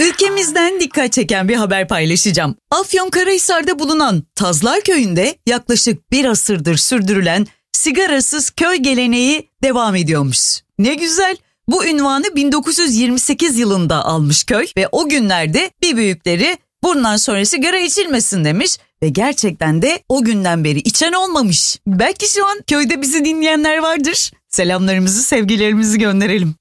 Ülkemizden dikkat çeken bir haber paylaşacağım. Afyonkarahisar'da bulunan Tazlar Köyü'nde yaklaşık bir asırdır sürdürülen sigarasız köy geleneği devam ediyormuş. Ne güzel. Bu ünvanı 1928 yılında almış köy ve o günlerde bir büyükleri bundan sonra sigara içilmesin demiş ve gerçekten de o günden beri içen olmamış. Belki şu an köyde bizi dinleyenler vardır. Selamlarımızı, sevgilerimizi gönderelim.